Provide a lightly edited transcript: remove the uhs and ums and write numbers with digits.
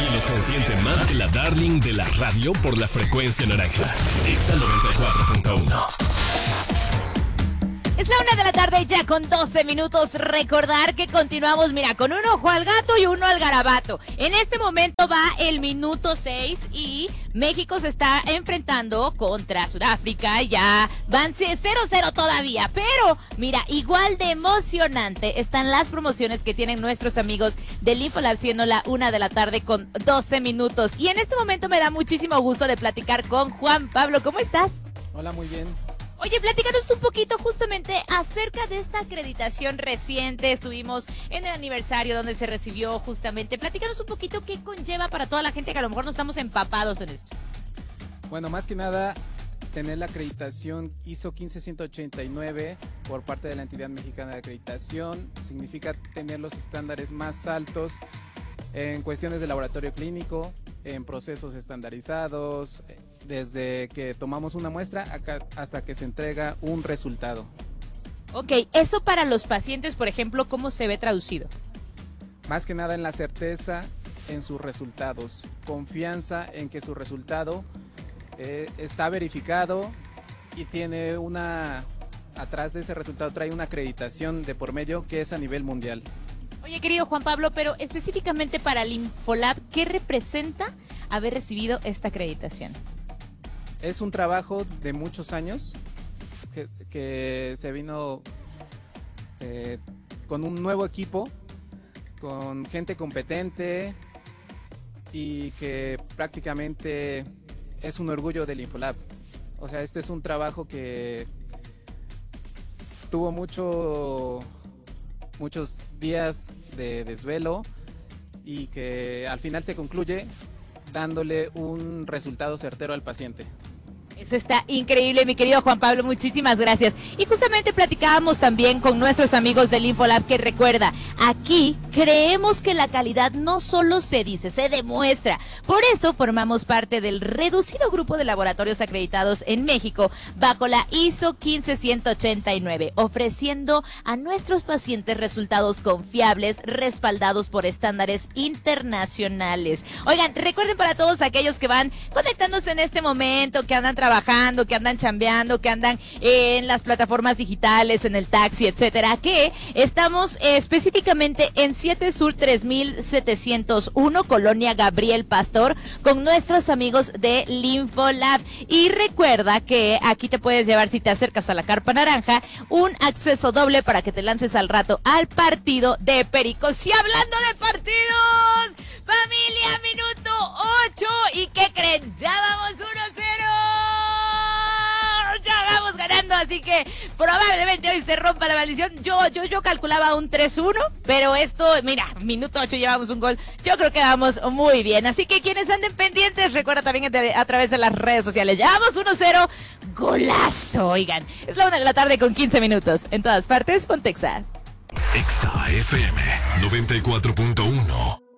que los consiente más que la darling de la radio por la frecuencia naranja. Exa 94.1. Es la 1:00 ya con 12 minutos. Recordar que continuamos, mira, con un ojo al gato y uno al garabato. En este momento va el minuto 6 y México se está enfrentando contra Sudáfrica. Ya van 0-0 todavía, pero mira, igual de emocionante están las promociones que tienen nuestros amigos del InfoLab, siendo la 1:00 con 12 minutos. Y en este momento me da muchísimo gusto de platicar con Juan Pablo. ¿Cómo estás? Hola, muy bien. Oye, platícanos un poquito justamente acerca de esta acreditación reciente. Estuvimos en el aniversario donde se recibió justamente. Platícanos un poquito qué conlleva para toda la gente que a lo mejor no estamos empapados en esto. Bueno, más que nada, tener la acreditación ISO 15189 por parte de la entidad mexicana de acreditación significa tener los estándares más altos en cuestiones de laboratorio clínico, en procesos estandarizados, desde que tomamos una muestra hasta que se entrega un resultado. Ok, eso para los pacientes, por ejemplo, ¿cómo se ve traducido? Más que nada en la certeza en sus resultados, confianza en que su resultado está verificado y tiene atrás de ese resultado trae una acreditación de por medio que es a nivel mundial. Oye, querido Juan Pablo, pero específicamente para el InfoLab, ¿qué representa haber recibido esta acreditación? Es un trabajo de muchos años que se vino con un nuevo equipo, con gente competente y que prácticamente es un orgullo del InfoLab. O sea, este es un trabajo que tuvo muchos días de desvelo y que al final se concluye dándole un resultado certero al paciente. Eso está increíble, mi querido Juan Pablo, muchísimas gracias. Y justamente platicábamos también con nuestros amigos del InfoLab que recuerda, aquí creemos que la calidad no solo se dice, se demuestra. Por eso formamos parte del reducido grupo de laboratorios acreditados en México bajo la ISO 15189, ofreciendo a nuestros pacientes resultados confiables, respaldados por estándares internacionales. Oigan, recuerden para todos aquellos que van conectándose en este momento, que andan trabajando, que andan chambeando, que andan en las plataformas digitales, en el taxi, etcétera, que estamos específicamente en 7 Sur 3701, Colonia Gabriel Pastor, con nuestros amigos de InfoLab. Y recuerda que aquí te puedes llevar, si te acercas a la Carpa Naranja, un acceso doble para que te lances al rato al partido de Pericos. Y hablando de partidos, familia, minuto 8, ¿y qué creen? Ya vamos 1-0. Ya vamos ganando, así que probablemente hoy se rompa la maldición. Yo calculaba un 3-1, pero esto, mira, minuto 8 llevamos un gol. Yo creo que vamos muy bien. Así que quienes anden pendientes, recuerda también a través de las redes sociales. Llevamos 1-0, golazo, oigan. Es la 1:00 con 15 minutos. En todas partes, Pontexa. Exa FM 94.1.